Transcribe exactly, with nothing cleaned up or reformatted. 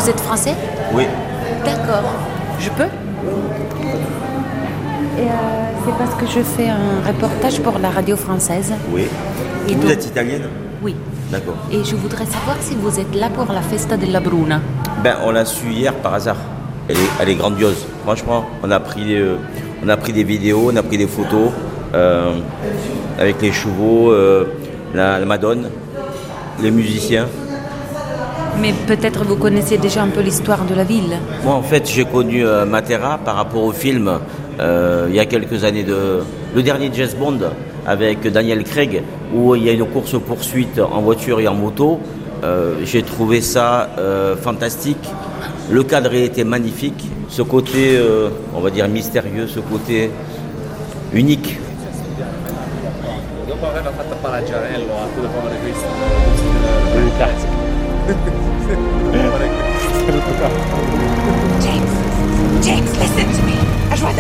Vous êtes français? Oui. D'accord. Je peux? Et euh, c'est parce que je fais un reportage pour la radio française. Oui. Et vous donc- êtes italienne? Oui. D'accord. Et je voudrais savoir si vous êtes là pour la Festa della Bruna. Ben, on l'a su hier par hasard. Elle est, elle est grandiose. Franchement, on a pris, euh, on a pris des vidéos, on a pris des photos euh, avec les chevaux, euh, la, la Madone, les musiciens. Mais peut-être vous connaissez déjà un peu l'histoire de la ville. Moi, en fait, j'ai connu euh, Matera par rapport au film euh, il y a quelques années, de le dernier James Bond avec Daniel Craig, où il y a une course-poursuite en voiture et en moto. Euh, j'ai trouvé ça euh, fantastique. Le cadre était magnifique. Ce côté, euh, on va dire, mystérieux, ce côté unique. Dopo averla fatta a Palaggiarello, a cui dopo fare questo, cazzo. James, James, listen to me.